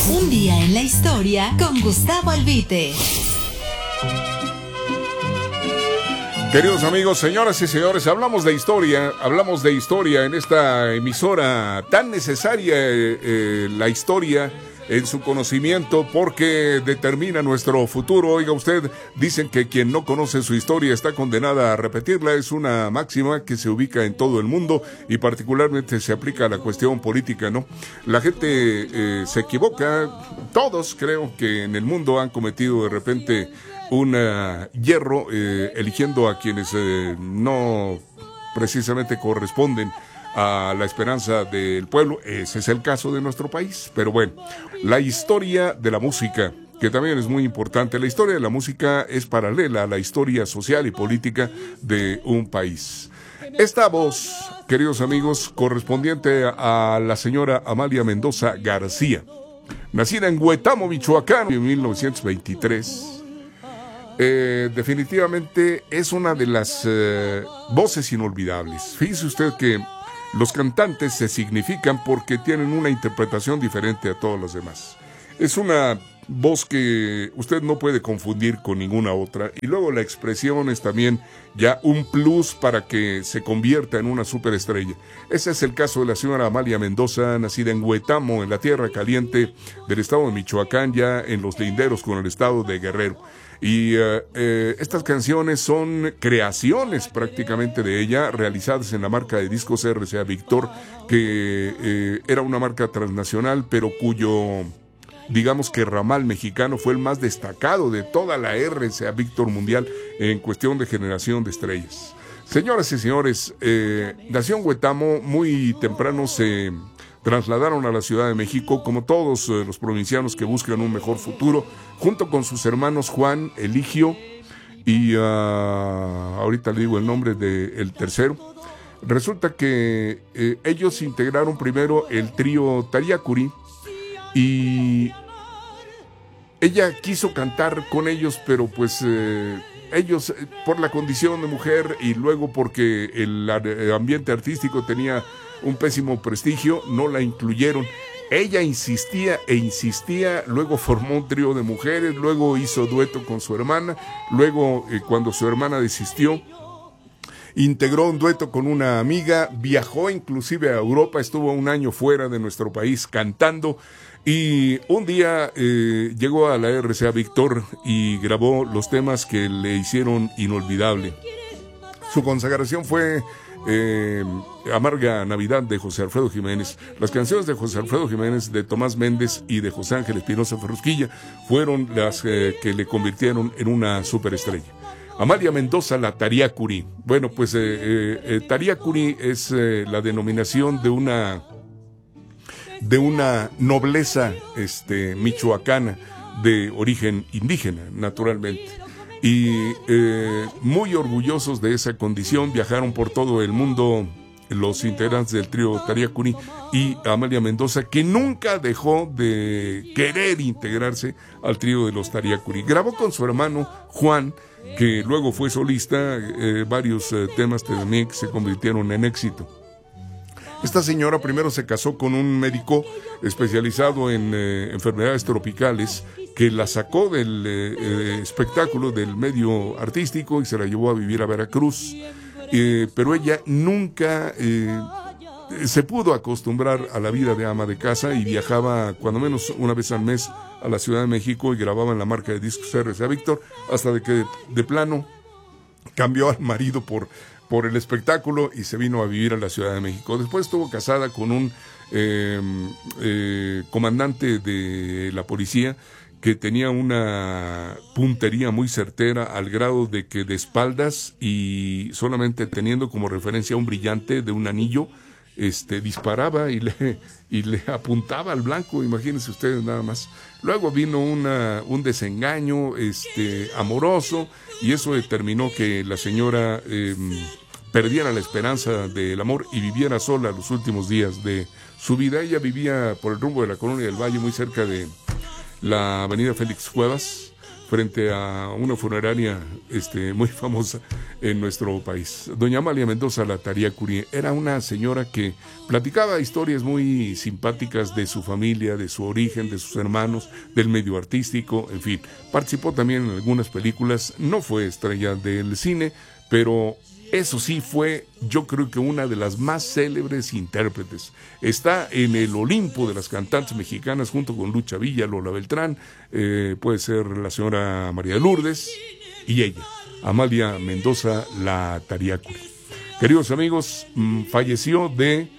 Un día en la historia con Gustavo Albite. Queridos amigos, señoras y señores, hablamos de historia en esta emisora tan necesaria, la historia en su conocimiento porque determina nuestro futuro. Oiga usted, dicen que quien no conoce su historia está condenada a repetirla. Es una máxima que se ubica en todo el mundo y particularmente se aplica a la cuestión política, ¿no? La gente se equivoca, todos creo que en el mundo han cometido de repente un hierro eligiendo a quienes no precisamente corresponden a la esperanza del pueblo. Ese es el caso de nuestro país. Pero bueno, la historia de la música, que también es muy importante. La historia de la música es paralela a la historia social y política de un país. Esta voz, queridos amigos, correspondiente a la señora Amalia Mendoza García, nacida en Huetamo, Michoacán, en 1923. Definitivamente es una de las voces inolvidables. Fíjese usted que los cantantes se significan porque tienen una interpretación diferente a todos los demás. Es una voz que usted no puede confundir con ninguna otra. Y luego la expresión es también ya un plus para que se convierta en una superestrella. Ese es el caso de la señora Amalia Mendoza, nacida en Huetamo, en la tierra caliente del estado de Michoacán, ya en los linderos con el estado de Guerrero. Y estas canciones son creaciones prácticamente de ella, realizadas en la marca de discos RCA Victor, que era una marca transnacional, pero cuyo, digamos que ramal mexicano fue el más destacado de toda la RCA Victor mundial en cuestión de generación de estrellas. Señoras y señores, nació en Huetamo, muy temprano se trasladaron a la Ciudad de México, como todos los provincianos que buscan un mejor futuro, junto con sus hermanos Juan, Eligio y ahorita le digo el nombre del tercero. Resulta que ellos integraron primero el trío Tariacuri y ella quiso cantar con ellos, pero pues ellos por la condición de mujer y luego porque el ambiente artístico tenía un pésimo prestigio, no la incluyeron. Ella insistía e insistía, luego formó un trío de mujeres, luego hizo dueto con su hermana, luego cuando su hermana desistió, integró un dueto con una amiga, viajó inclusive a Europa, estuvo un año fuera de nuestro país cantando y un día llegó a la RCA Victor y grabó los temas que le hicieron inolvidable. Su consagración fue Amarga Navidad de José Alfredo Jiménez. Las canciones de José Alfredo Jiménez, de Tomás Méndez y de José Ángel Espinosa Ferrusquilla fueron las que le convirtieron en una superestrella. Amalia Mendoza, la Tariacuri. Bueno, pues Tariacuri es la denominación de una nobleza michoacana de origen indígena, naturalmente. Y muy orgullosos de esa condición, viajaron por todo el mundo los integrantes del trío Tariacuri y Amalia Mendoza, que nunca dejó de querer integrarse al trío de los Tariacuri. Grabó con su hermano Juan, que luego fue solista, varios temas también que se convirtieron en éxito. Esta señora primero se casó con un médico especializado en enfermedades tropicales que la sacó del espectáculo, del medio artístico y se la llevó a vivir a Veracruz. Pero ella nunca se pudo acostumbrar a la vida de ama de casa y viajaba cuando menos una vez al mes a la Ciudad de México y grababa en la marca de discos RCA Victor hasta de que de plano cambió al marido por el espectáculo y se vino a vivir a la Ciudad de México. Después estuvo casada con un comandante de la policía que tenía una puntería muy certera al grado de que de espaldas y solamente teniendo como referencia un brillante de un anillo, disparaba y le apuntaba al blanco, imagínense ustedes nada más. Luego vino un desengaño amoroso y eso determinó que la señora perdiera la esperanza del amor y viviera sola los últimos días de su vida. Ella vivía por el rumbo de la Colonia del Valle, muy cerca de la avenida Félix Cuevas, frente a una funeraria muy famosa en nuestro país. Doña Amalia Mendoza Latariacuri era una señora que platicaba historias muy simpáticas de su familia, de su origen, de sus hermanos, del medio artístico, en fin. Participó también en algunas películas, no fue estrella del cine, pero eso sí fue, yo creo que una de las más célebres intérpretes. Está en el Olimpo de las cantantes mexicanas junto con Lucha Villa, Lola Beltrán, puede ser la señora María de Lourdes y ella, Amalia Mendoza Latariacuri. Queridos amigos, falleció de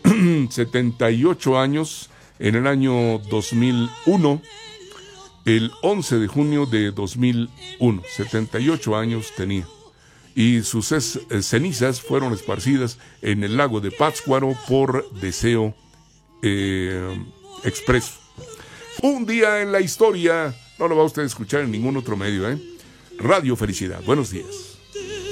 78 años en el año 2001, el 11 de junio de 2001, 78 años tenía. Y sus cenizas fueron esparcidas en el lago de Pátzcuaro por deseo expreso. Un día en la historia, no lo va usted a escuchar en ningún otro medio, Radio Felicidad. Buenos días.